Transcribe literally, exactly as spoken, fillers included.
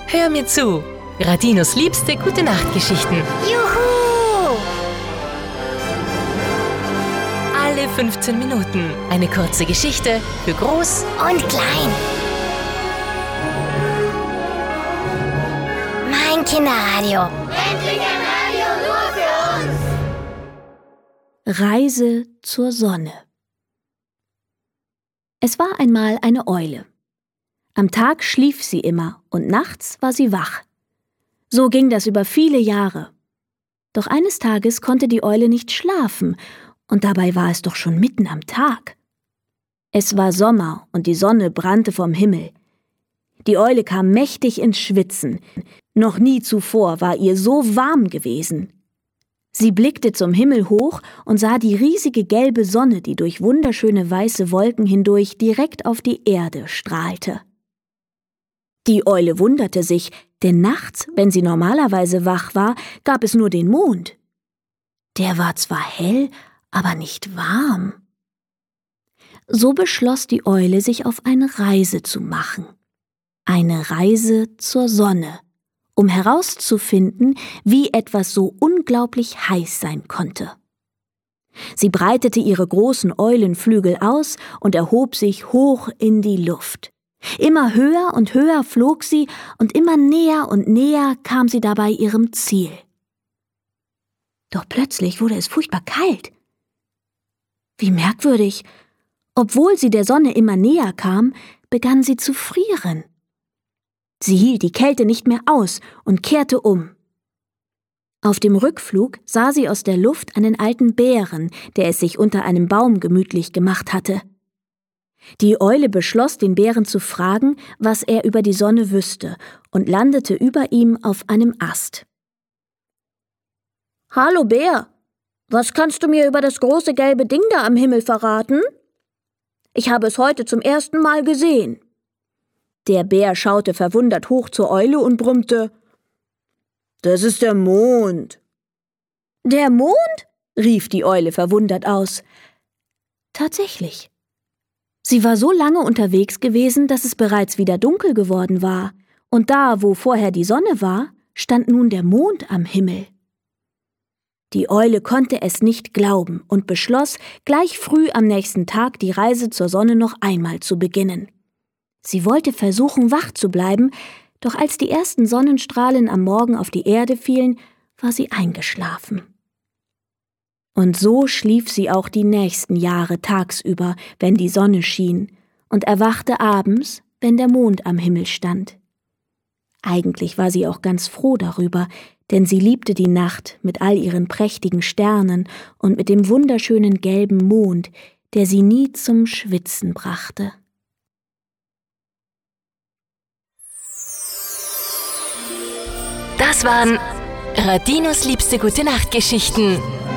Hör mir zu. Radinos liebste Gute-Nacht-Geschichten. Juhu! Alle fünfzehn Minuten eine kurze Geschichte für Groß Und klein. Mein Kinderradio. Endlich ein Radio nur für uns. Reise zur Sonne. Es war einmal eine Eule. Am Tag schlief sie immer und nachts war sie wach. So ging das über viele Jahre. Doch eines Tages konnte die Eule nicht schlafen, und dabei war es doch schon mitten am Tag. Es war Sommer und die Sonne brannte vom Himmel. Die Eule kam mächtig ins Schwitzen. Noch nie zuvor war ihr so warm gewesen. Sie blickte zum Himmel hoch und sah die riesige gelbe Sonne, die durch wunderschöne weiße Wolken hindurch direkt auf die Erde strahlte. Die Eule wunderte sich, denn nachts, wenn sie normalerweise wach war, gab es nur den Mond. Der war zwar hell, aber nicht warm. So beschloss die Eule, sich auf eine Reise zu machen. Eine Reise zur Sonne, um herauszufinden, wie etwas so unglaublich heiß sein konnte. Sie breitete ihre großen Eulenflügel aus und erhob sich hoch in die Luft. Immer höher und höher flog sie, und immer näher und näher kam sie dabei ihrem Ziel. Doch plötzlich wurde es furchtbar kalt. Wie merkwürdig! Obwohl sie der Sonne immer näher kam, begann sie zu frieren. Sie hielt die Kälte nicht mehr aus und kehrte um. Auf dem Rückflug sah sie aus der Luft einen alten Bären, der es sich unter einem Baum gemütlich gemacht hatte. Die Eule beschloss, den Bären zu fragen, was er über die Sonne wüsste, und landete über ihm auf einem Ast. »Hallo Bär, was kannst du mir über das große gelbe Ding da am Himmel verraten? Ich habe es heute zum ersten Mal gesehen.« Der Bär schaute verwundert hoch zur Eule und brummte: »Das ist der Mond.« »Der Mond?« rief die Eule verwundert aus. Tatsächlich. Sie war so lange unterwegs gewesen, dass es bereits wieder dunkel geworden war, und da, wo vorher die Sonne war, stand nun der Mond am Himmel. Die Eule konnte es nicht glauben und beschloss, gleich früh am nächsten Tag die Reise zur Sonne noch einmal zu beginnen. Sie wollte versuchen, wach zu bleiben, doch als die ersten Sonnenstrahlen am Morgen auf die Erde fielen, war sie eingeschlafen. Und so schlief sie auch die nächsten Jahre tagsüber, wenn die Sonne schien, und erwachte abends, wenn der Mond am Himmel stand. Eigentlich war sie auch ganz froh darüber, denn sie liebte die Nacht mit all ihren prächtigen Sternen und mit dem wunderschönen gelben Mond, der sie nie zum Schwitzen brachte. Das waren Radinos liebste Gute-Nacht-Geschichten.